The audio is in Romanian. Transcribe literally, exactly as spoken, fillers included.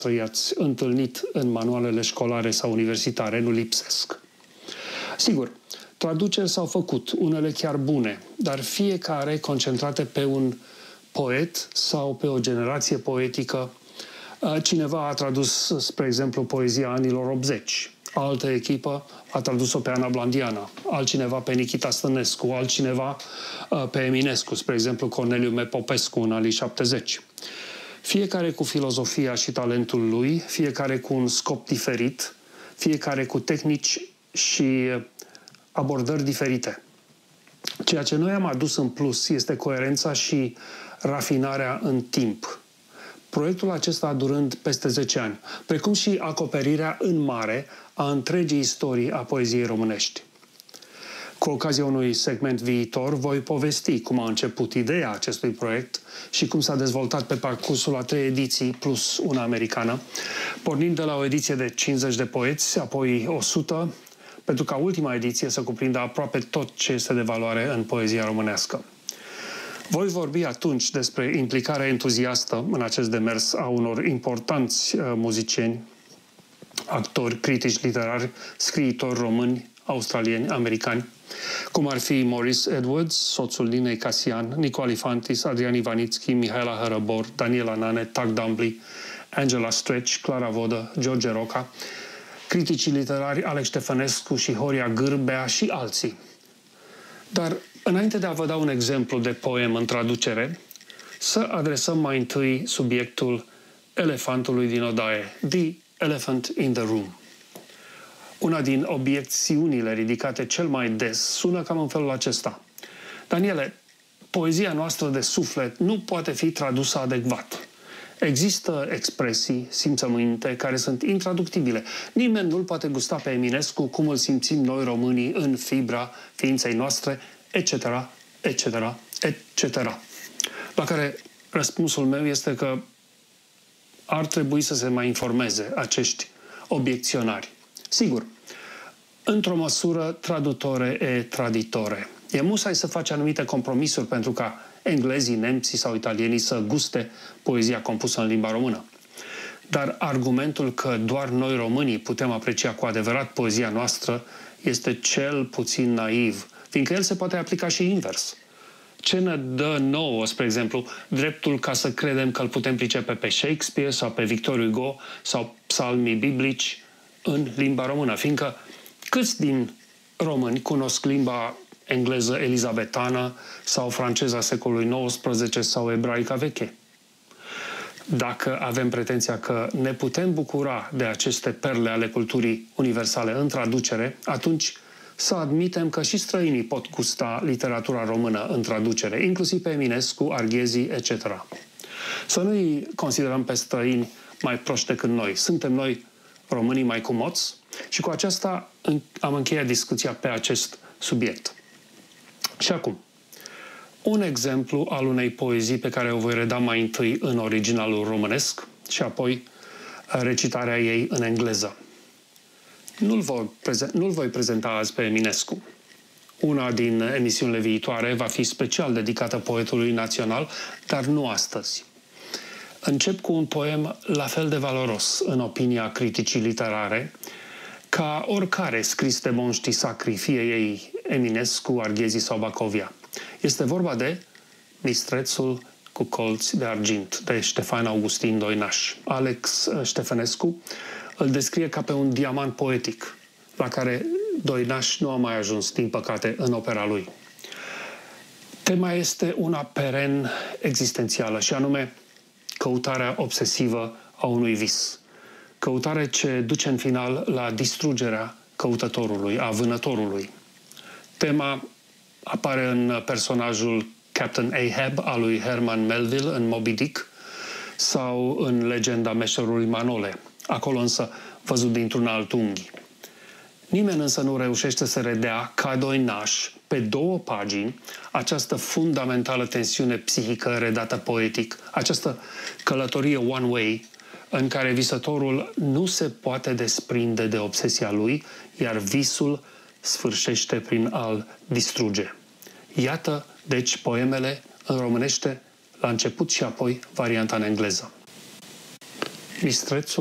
i-ați întâlnit în manualele școlare sau universitare, nu lipsesc. Sigur, traduceri s-au făcut, unele chiar bune, dar fiecare concentrate pe un poet sau pe o generație poetică. Cineva a tradus, spre exemplu, poezia anilor optzeci. Altă echipă a tradus-o pe Ana Blandiana, altcineva pe Nichita Stănescu, altcineva pe Eminescu, spre exemplu Corneliu M. Popescu în anii șaptezeci. Fiecare cu filozofia și talentul lui, fiecare cu un scop diferit, fiecare cu tehnici și abordări diferite. Ceea ce noi am adus în plus este coerența și rafinarea în timp. Proiectul acesta durând peste zece ani, precum și acoperirea în mare a întregii istorii a poeziei românești. Cu ocazia unui segment viitor, voi povesti cum a început ideea acestui proiect și cum s-a dezvoltat pe parcursul a trei ediții plus una americană, pornind de la o ediție de cincizeci de poeți, apoi o sută, pentru ca ultima ediție să cuprindă aproape tot ce este de valoare în poezia românească. Voi vorbi atunci despre implicarea entuziastă în acest demers a unor importanți uh, muzicieni, actori, critici literari, scriitori români, australieni, americani, cum ar fi Maurice Edwards, soțul Ninei Casian, Nico Alifantis, Adrian Ivanițchi, Mihaela Hărăbor, Daniela Nane, Tac Dumbly, Angela Stretch, Clara Vodă, George Roca, criticii literari Alex Ștefănescu și Horia Gârbea și alții. Dar înainte de a vă da un exemplu de poem în traducere, să adresăm mai întâi subiectul elefantului din odaie, The Elephant in the Room. Una din obiecțiunile ridicate cel mai des sună cam în felul acesta. Daniele, poezia noastră de suflet nu poate fi tradusă adecvat. Există expresii, simțăminte, care sunt intraductibile. Nimeni nu-l poate gusta pe Eminescu cum îl simțim noi românii în fibra ființei noastre, et cetera, et cetera, et cetera. La care răspunsul meu este că ar trebui să se mai informeze acești obiecționari. Sigur, într-o măsură tradutore e traditore. E musai să faci anumite compromisuri pentru ca englezii, nemții sau italienii să guste poezia compusă în limba română. Dar argumentul că doar noi românii putem aprecia cu adevărat poezia noastră este cel puțin naiv, fiindcă el se poate aplica și invers. Ce ne dă nouă, spre exemplu, dreptul ca să credem că îl putem pricepe pe Shakespeare sau pe Victor Hugo sau psalmii biblici în limba română, fiindcă câți din români cunosc limba engleză elizabetană sau franceza secolului nouăsprezece sau ebraica veche? Dacă avem pretenția că ne putem bucura de aceste perle ale culturii universale în traducere, atunci să admitem că și străinii pot gusta literatura română în traducere, inclusiv pe Eminescu, Arghezi, et cetera. Să nu-i considerăm pe străini mai proști decât noi. Suntem noi românii mai cumoți? Și cu aceasta am încheiat discuția pe acest subiect. Și acum, un exemplu al unei poezii pe care o voi reda mai întâi în originalul românesc și apoi recitarea ei în engleză. Nu-l voi, preze- nu-l voi prezenta azi pe Eminescu. Una din emisiunile viitoare va fi special dedicată poetului național, dar nu astăzi. Încep cu un poem la fel de valoros, în opinia criticii literare, ca oricare scris de monștii sacri, fie ei Eminescu, Arghezi sau Bacovia. Este vorba de Mistrețul cu colți de argint, de Ștefan Augustin Doinaș. Alex Ștefănescu îl descrie ca pe un diamant poetic, la care Doinaș nu a mai ajuns, din păcate, în opera lui. Tema este una peren existențială, și anume căutarea obsesivă a unui vis. Căutare ce duce în final la distrugerea căutătorului, a vânătorului. Tema apare în personajul Captain Ahab al lui Herman Melville în Moby Dick sau în legenda meșterului Manole, acolo însă văzut dintr-un alt unghi. Nimeni însă nu reușește să redea ca Doinaș pe două pagini această fundamentală tensiune psihică redată poetic, această călătorie one-way în care visătorul nu se poate desprinde de obsesia lui, iar visul sfârșește prin a-l distruge. Iată, deci, poemele în românește la început și apoi varianta în engleză. Mistrețul